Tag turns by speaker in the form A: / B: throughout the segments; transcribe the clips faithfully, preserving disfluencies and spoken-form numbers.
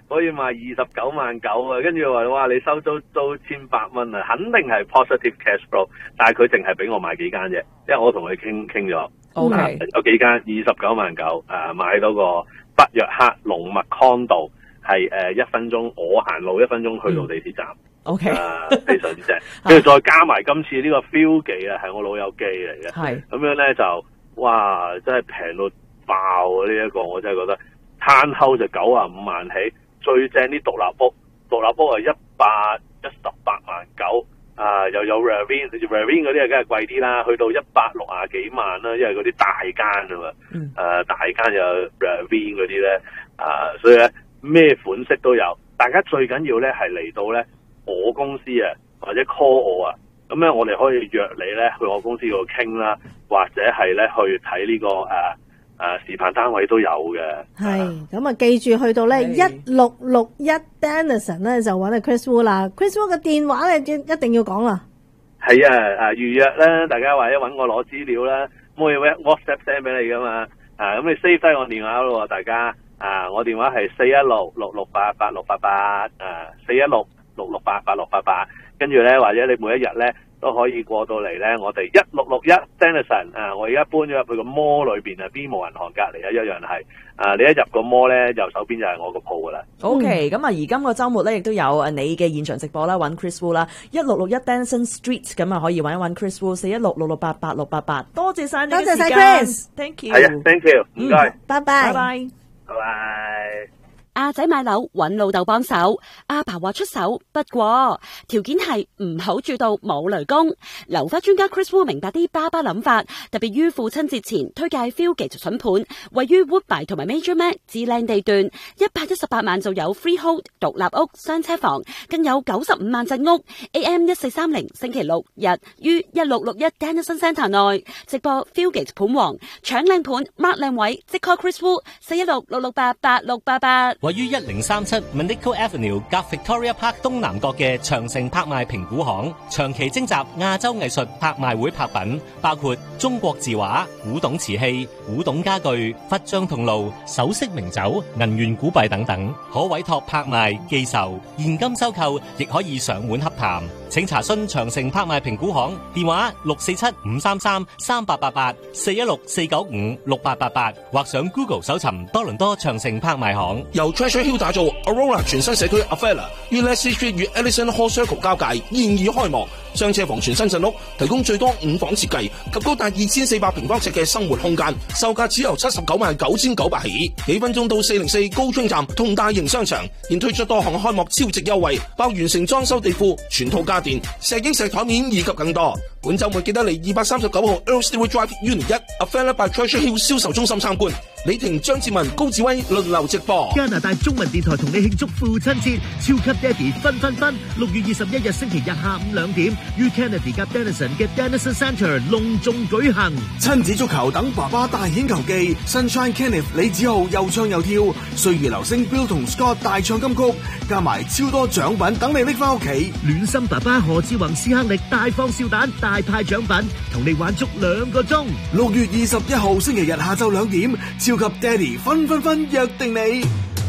A: 可以賣二十九萬九啊，跟住話哇你收租租千八蚊啊，肯定係 positive cash flow， 但係佢淨係俾我買幾間啫，因為我同佢傾傾咗
B: ，OK，、
A: 啊、有幾間二十九萬九啊，買到個北約克龍脈 condo 係誒一分鐘我行路一分鐘去到地鐵站。嗯
B: O.K.
A: 啊，非常之正，跟住再加埋今次呢個 feel 記啊，係我老友記嚟嘅，
B: 係
A: 咁樣咧就哇，真係平到爆啊！呢、這、一個我真係覺得攤後就九啊五萬起，最正啲獨立屋，獨立屋係一百一十八萬九，啊又有 Ravine，Ravine 嗰啲啊梗係貴啲啦，去到一百六啊幾萬啦，因為嗰啲大間啊嘛，誒、嗯啊、大間有 Ravine 嗰啲咧，啊所以咧咩款式都有，大家最緊要咧係嚟到咧。我公司啊，或者 call 我啊，咁咧我哋可以約你咧去我公司度傾啦，或者係咧去睇呢、這個誒誒、啊、視頻單位都有嘅。
C: 係咁啊，記住去到咧一六六一 Denison 咧就揾阿 Chris Wu 啦 ，Chris Wu 嘅電話咧一定要講啦。
A: 係啊，啊預約啦，大家或者揾我攞資料啦，咁我 WhatsApp send 俾你噶嘛，啊咁你 save 低我電話咯，大家啊我電話係四一六六六八八六八八啊四一六。六六八八六八八，跟住咧或者你每一日咧都可以過到嚟咧，我哋一六六一 Denison 啊，我而家搬咗入去個 mall 裏邊啊，B 無銀行隔離啊，一樣係啊，你一入個 mall 咧，右手邊就係我個鋪噶啦。
B: OK，咁啊，而今個週末咧亦都有誒你嘅現場直播啦，揾 Chris Wu 啦，一六六一 Denison Street， 咁啊可以揾一揾 Chris Wu， 四一六六六八八六八八，多謝晒你嘅時間，
C: 多謝晒 Chris，Thank
B: you，
A: 係啊 ，Thank you，唔該，
C: 拜拜，
B: 拜拜，
A: 拜拜。
D: 阿仔買樓揾老豆幫手，阿爸話出手，不過條件係唔好住到冇雷公。樓花專家 Chris Wu 明白啲爸爸諗法，特別於父親節前推介 Feelgate 筍盤，位於 Woodbine 同埋 Major Mac 至靚地段，一百一十八萬就有 freehold 獨立屋雙車房，更有九十五萬鎮屋。A M 一四三零星期六日於一六六一 Denison Centre 內直播 Feelgate 盤王，搶靚盤 mark 靚位，即 call Chris Wu 四一六六六八八六八八。
E: 位於一零三七 Manico Avenue 隔 Victoria Park 東南角嘅長城拍賣評估行，長期徵集亞洲藝術拍賣會拍品，包括中國字畫、古董瓷器、古董家具、佛像銅爐、首飾名酒、銀元古幣等等，可委託拍賣、寄售、現金收購，亦可以上門洽談。請查詢長城拍賣評估行電話六四七五三三三八八八四一六四九五六八八八，或上 Google 搜尋多倫多長城拍賣行。
F: 由 Treasure Hill 打造 Aurora 全新社區 Avella 於 Leslie Street 與 Ellison Hall Circle 交界，現已開幕。雙車房全新鎮屋，提供最多五房設計及高達二千四百平方尺嘅生活空間，售價只由七十九萬九千九百起。幾分鐘到四零四高川站同大型商場，現推出多項開幕超值優惠，包完成裝修地庫、全套家電、石英石台面以及更多。本週末記得嚟二百三十九號 Earl Stewart Drive Unit 一 Avella by Treasure Hill 銷售中心參觀。李婷、張志文、高志威輪流直播。
G: 加拿大中文電台同你慶祝父親節，超級爹哋分分分！六月二十一日星期日下午兩點，於 Kennedy 及 Denison 嘅 Denison Centre 隆重舉行。
H: 親子足球等爸爸大顯球技 ，Sunshine Kenneth 李子豪又唱又跳，歲月流星 Bill 同 Scott 大唱金曲，加埋超多獎品等你拎翻屋企。
G: 暖心爸爸何志宏斯克力大放笑彈，大派獎品，同你玩足兩個鐘。
H: 六月二十一號星期日下晝兩點，超級爹哋分分分約定你。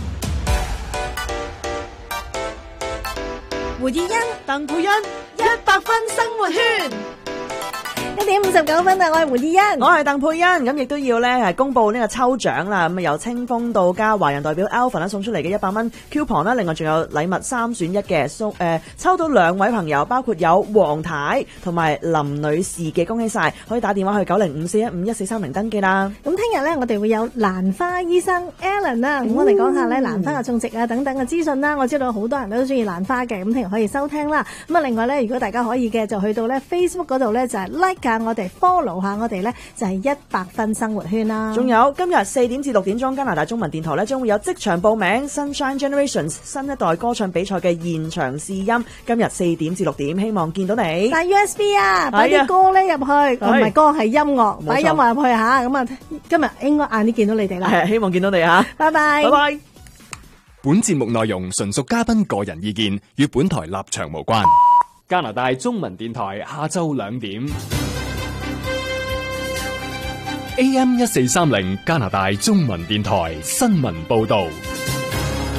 C: 胡以欣、
B: 鄧佩欣，
C: 一百分生活圈。一點五十九分啊！我係胡以欣，
B: 我係鄧佩欣，咁亦都要咧係公布呢個抽獎啦。咁啊由清風到家華人代表 Alvin 啦送出嚟嘅一百蚊 coupon 啦，另外仲有禮物三選一嘅送誒，抽到兩位朋友，包括有黃太同埋林女士嘅，恭喜晒！可以打電話去九零五四一五一四三零登記啦。
C: 咁聽日咧，我哋會有蘭花醫生 Alan 啦，咁、嗯、我哋講下咧蘭花嘅種植啊等等嘅資訊啦。我知道好多人都中意蘭花嘅，咁聽日可以收聽啦。咁啊，另外咧，如果大家可以嘅，就去到咧 Facebook 嗰度咧，就係 like 下我哋 follow 下我哋咧，就係一百分生活圈啦。
B: 仲有今日四點至六點鐘，加拿大中文電台咧將會有即場報名 Sunshine Generations 新一代歌唱比賽嘅現場試音。今日四點至六點，希望見到你。
C: 帶 U S B 啊，擺啲歌咧入去，唔係歌係音樂，擺音樂入去吓。咁啊，今日應該晏啲見到你哋啦。
B: 係，希望見到你吓。拜拜，拜拜。
I: 本節目內容純屬嘉賓個人意見，與本台立場無關。加拿大中文電台下晝兩點。A M 一四三零加拿大中文電台新聞報道。